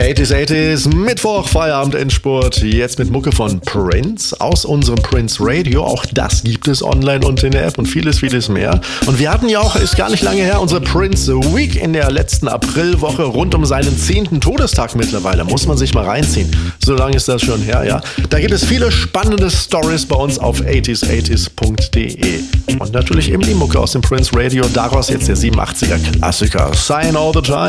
80s, Mittwoch, Feierabend, Endspurt. Jetzt mit Mucke von Prince aus unserem Prince Radio. Auch das gibt es online und in der App und vieles, vieles mehr. Und wir hatten ja auch, ist gar nicht lange her, unsere Prince Week in der letzten Aprilwoche rund um seinen 10. Todestag mittlerweile. Muss man sich mal reinziehen. So lange ist das schon her, ja. Da gibt es viele spannende Stories bei uns auf 80s80s.de. Und natürlich eben die Mucke aus dem Prince Radio. Daraus jetzt der 87er Klassiker Sign All the Time.